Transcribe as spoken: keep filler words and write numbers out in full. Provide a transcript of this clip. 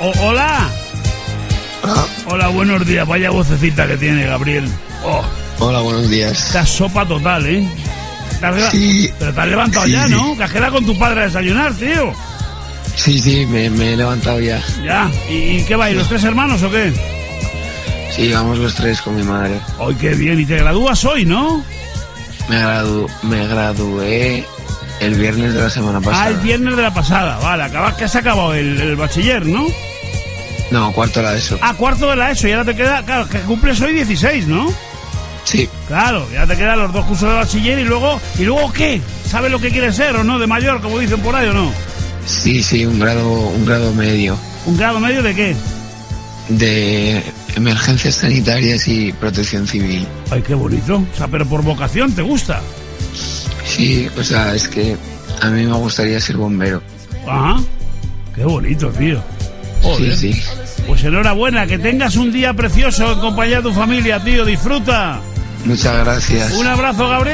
o, hola. Hola. Hola, buenos días. Vaya vocecita que tiene Gabriel. Oh. Hola, buenos días. Esta sopa total, ¿eh? ¿Te has sí. Pero te has levantado sí, ya, sí. ¿no? Que has quedado con tu padre a desayunar, tío. Sí, sí, me, me he levantado ya. Ya. ¿Y, y qué vais, los tres hermanos o qué? Sí, vamos los tres con mi madre. ¡Ay, qué bien! Y te gradúas hoy, ¿no? Me, gradu me gradué el viernes de la semana pasada. Ah, el viernes de la pasada. Vale, acabas, que has acabado el, el bachiller, ¿no? No, cuarto de la ESO. Ah, cuarto de la ESO. Y ahora te queda... Claro, que cumples hoy dieciséis, ¿no? Sí. Claro, ya te quedan los dos cursos de bachiller y luego... ¿Y luego qué? ¿Sabes lo que quieres ser o no? ¿De mayor, como dicen por ahí o no? Sí, sí, un grado, un grado medio. ¿Un grado medio de qué? De emergencias sanitarias y protección civil. Ay, qué bonito. O sea, pero por vocación, ¿te gusta? Sí, o sea, es que a mí me gustaría ser bombero. Ajá. Qué bonito, tío. Joder. Sí, sí. Pues enhorabuena, que tengas un día precioso en compañía de tu familia, tío. Disfruta. Muchas gracias. Un abrazo, Gabriel.